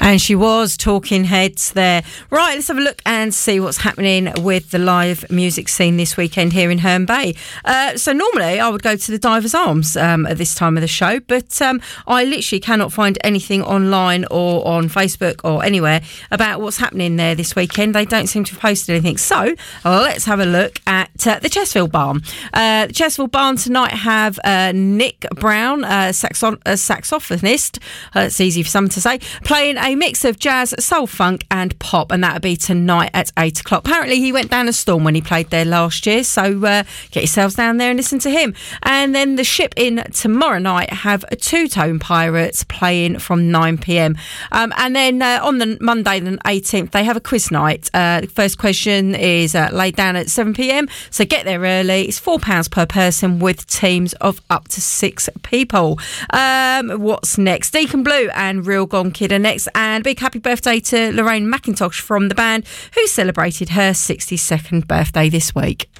And she was Talking Heads there. Right, let's have a look and see what's happening with the live music scene this weekend here in Herne Bay. So normally I would go to the Divers Arms at this time of the show, but I literally cannot find anything online or on Facebook or anywhere about what's happening there this weekend. They don't seem to have posted anything. So let's have a look at the Chesfield Barn. The Chesfield Barn tonight have Nick Brown, a saxophonist, it's easy for someone to say, playing a mix of jazz, soul, funk and pop, and that'll be tonight at 8 o'clock. Apparently he went down a storm when he played there last year, so get yourselves down there and listen to him. And then the Ship Inn tomorrow night have Two Tone Pirates playing from 9pm. And then on the Monday the 18th they have a quiz night. The first question is laid down at 7pm, so get there early. It's £4 per person with teams of up to 6 people. What's next? Deacon Blue and Real Gone Kid are next, and a big happy birthday to Lorraine McIntosh from the band, who celebrated her 62nd birthday this week.